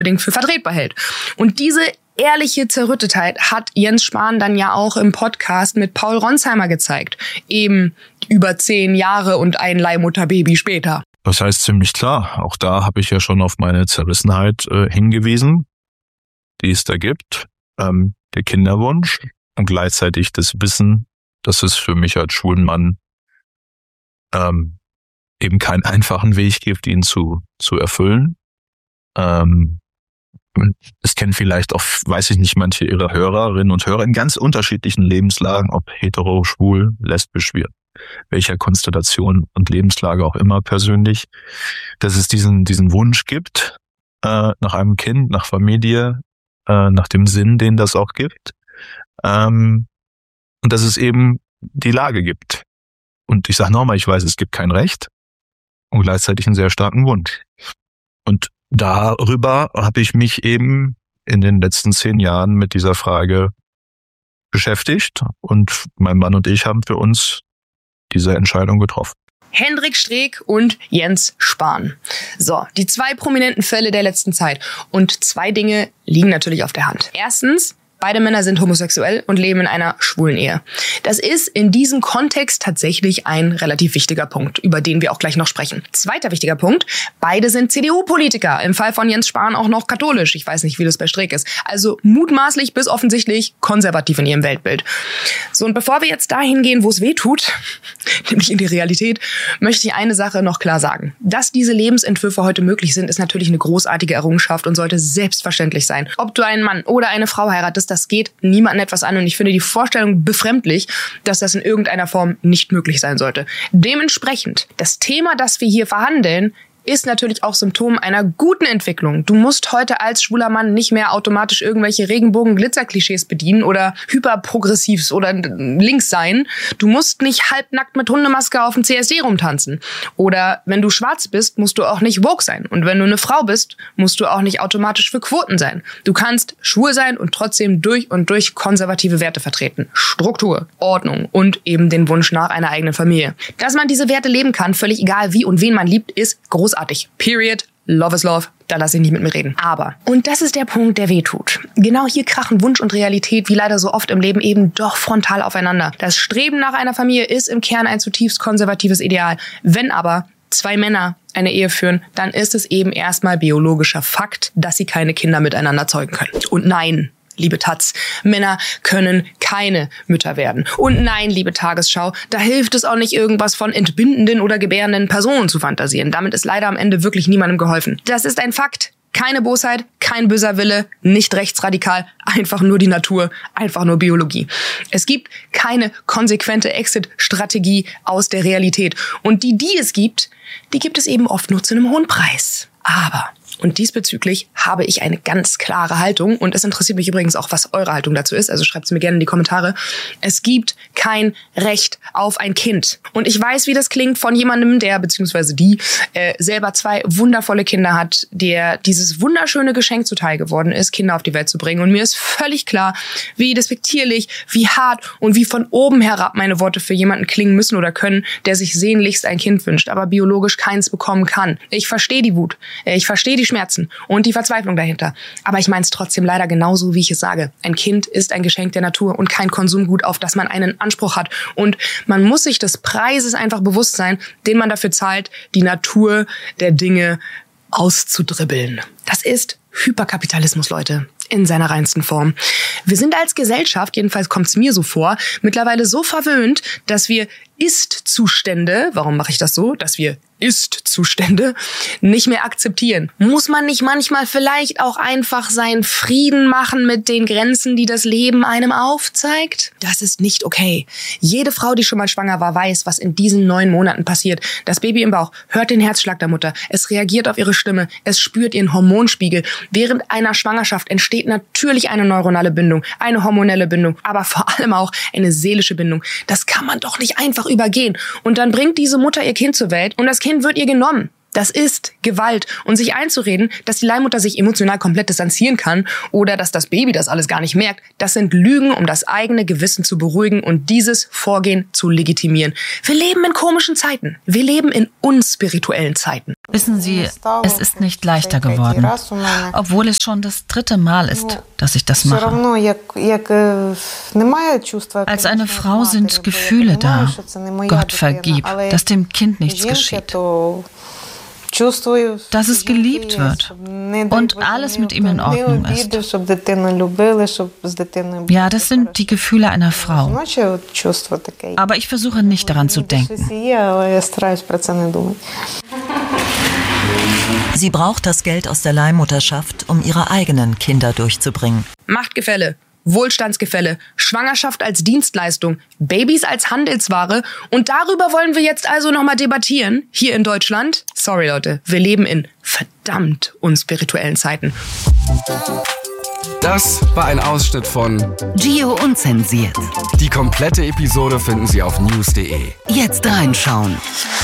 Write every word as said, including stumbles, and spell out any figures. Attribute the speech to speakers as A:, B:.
A: unbedingt für vertretbar hält. Und diese ehrliche Zerrüttetheit hat Jens Spahn dann ja auch im Podcast mit Paul Ronsheimer gezeigt. Eben über zehn Jahre und ein Leihmutterbaby später.
B: Das heißt ziemlich klar. Auch da habe ich ja schon auf meine Zerrissenheit äh, hingewiesen, die es da gibt. Ähm, der Kinderwunsch und gleichzeitig das Wissen, dass es für mich als schwulen Mann ähm, eben keinen einfachen Weg gibt, ihn zu zu erfüllen. Ähm, es kennen vielleicht auch, weiß ich nicht, manche ihrer Hörerinnen und Hörer in ganz unterschiedlichen Lebenslagen, ob hetero, schwul, lesbisch, wie, welcher Konstellation und Lebenslage auch immer persönlich, dass es diesen diesen Wunsch gibt äh, nach einem Kind, nach Familie, äh, nach dem Sinn, den das auch gibt, ähm, und dass es eben die Lage gibt. Und ich sage nochmal, ich weiß, es gibt kein Recht und gleichzeitig einen sehr starken Wunsch. Und darüber habe ich mich eben in den letzten zehn Jahren mit dieser Frage beschäftigt und mein Mann und ich haben für uns diese Entscheidung getroffen.
A: Hendrik Streeck und Jens Spahn. So, die zwei prominenten Fälle der letzten Zeit. Und zwei Dinge liegen natürlich auf der Hand. Erstens, beide Männer sind homosexuell und leben in einer schwulen Ehe. Das ist in diesem Kontext tatsächlich ein relativ wichtiger Punkt, über den wir auch gleich noch sprechen. Zweiter wichtiger Punkt, beide sind C D U-Politiker. Im Fall von Jens Spahn auch noch katholisch. Ich weiß nicht, wie das bei Streeck ist. Also mutmaßlich bis offensichtlich konservativ in ihrem Weltbild. So, und bevor wir jetzt dahin gehen, wo es weh tut, nämlich in die Realität, möchte ich eine Sache noch klar sagen. Dass diese Lebensentwürfe heute möglich sind, ist natürlich eine großartige Errungenschaft und sollte selbstverständlich sein. Ob du einen Mann oder eine Frau heiratest, das geht niemandem etwas an und ich finde die Vorstellung befremdlich, dass das in irgendeiner Form nicht möglich sein sollte. Dementsprechend, das Thema, das wir hier verhandeln, ist natürlich auch Symptom einer guten Entwicklung. Du musst heute als schwuler Mann nicht mehr automatisch irgendwelche Regenbogen-Glitzer-Klischees bedienen oder hyperprogressiv oder links sein. Du musst nicht halbnackt mit Hundemaske auf dem C S D rumtanzen. Oder wenn du schwarz bist, musst du auch nicht woke sein. Und wenn du eine Frau bist, musst du auch nicht automatisch für Quoten sein. Du kannst schwul sein und trotzdem durch und durch konservative Werte vertreten. Struktur, Ordnung und eben den Wunsch nach einer eigenen Familie. Dass man diese Werte leben kann, völlig egal wie und wen man liebt, ist großartig. Großartig. Period. Love is love. Da lasse ich nicht mit mir reden. Aber, und das ist der Punkt, der weh tut. Genau hier krachen Wunsch und Realität, wie leider so oft im Leben, eben doch frontal aufeinander. Das Streben nach einer Familie ist im Kern ein zutiefst konservatives Ideal. Wenn aber zwei Männer eine Ehe führen, dann ist es eben erstmal biologischer Fakt, dass sie keine Kinder miteinander zeugen können. Und nein, liebe Taz, Männer können keine Mütter werden. Und nein, liebe Tagesschau, da hilft es auch nicht, irgendwas von entbindenden oder gebärenden Personen zu fantasieren. Damit ist leider am Ende wirklich niemandem geholfen. Das ist ein Fakt. Keine Bosheit, kein böser Wille, nicht rechtsradikal, einfach nur die Natur, einfach nur Biologie. Es gibt keine konsequente Exit-Strategie aus der Realität. Und die, die es gibt, die gibt es eben oft nur zu einem hohen Preis. Aber, und diesbezüglich habe ich eine ganz klare Haltung, und es interessiert mich übrigens auch, was eure Haltung dazu ist, also schreibt es mir gerne in die Kommentare. Es gibt kein Recht auf ein Kind. Und ich weiß, wie das klingt von jemandem, der, beziehungsweise die, äh, selber zwei wundervolle Kinder hat, der dieses wunderschöne Geschenk zuteil geworden ist, Kinder auf die Welt zu bringen. Und mir ist völlig klar, wie despektierlich, wie hart und wie von oben herab meine Worte für jemanden klingen müssen oder können, der sich sehnlichst ein Kind wünscht, aber biologisch keins bekommen kann. Ich verstehe die Wut. Ich verstehe die Schmerzen und die Verzweiflung dahinter. Aber ich meine es trotzdem leider genauso, wie ich es sage. Ein Kind ist ein Geschenk der Natur und kein Konsumgut, auf das man einen Anspruch hat. Und man muss sich des Preises einfach bewusst sein, den man dafür zahlt, die Natur der Dinge auszudribbeln. Das ist Hyperkapitalismus, Leute, in seiner reinsten Form. Wir sind als Gesellschaft, jedenfalls kommt es mir so vor, mittlerweile so verwöhnt, dass wir Ist-Zustände, warum mache ich das so, dass wir Ist-Zustände nicht mehr akzeptieren. Muss man nicht manchmal vielleicht auch einfach seinen Frieden machen mit den Grenzen, die das Leben einem aufzeigt? Das ist nicht okay. Jede Frau, die schon mal schwanger war, weiß, was in diesen neun Monaten passiert. Das Baby im Bauch hört den Herzschlag der Mutter. Es reagiert auf ihre Stimme. Es spürt ihren Hormonspiegel. Während einer Schwangerschaft entsteht natürlich eine neuronale Bindung, eine hormonelle Bindung, aber vor allem auch eine seelische Bindung. Das kann man doch nicht einfach übergehen. Und dann bringt diese Mutter ihr Kind zur Welt und das Kind wird ihr genommen. Das ist Gewalt. Und sich einzureden, dass die Leihmutter sich emotional komplett distanzieren kann oder dass das Baby das alles gar nicht merkt, das sind Lügen, um das eigene Gewissen zu beruhigen und dieses Vorgehen zu legitimieren. Wir leben in komischen Zeiten. Wir leben in unspirituellen Zeiten.
C: Wissen Sie, es ist nicht leichter geworden, obwohl es schon das dritte Mal ist, dass ich das mache. Als eine Frau sind Gefühle da. Gott vergib, dass dem Kind nichts geschieht. Dass es geliebt wird und alles mit ihm in Ordnung ist. Ja, das sind die Gefühle einer Frau. Aber ich versuche nicht daran zu denken.
D: Sie braucht das Geld aus der Leihmutterschaft, um ihre eigenen Kinder durchzubringen.
A: Machtgefälle, Wohlstandsgefälle, Schwangerschaft als Dienstleistung, Babys als Handelsware und darüber wollen wir jetzt also nochmal debattieren, hier in Deutschland. Sorry Leute, wir leben in verdammt unspirituellen Zeiten.
E: Das war ein Ausschnitt von
F: Gio Unzensiert.
E: Die komplette Episode finden Sie auf news punkt de.
F: Jetzt reinschauen.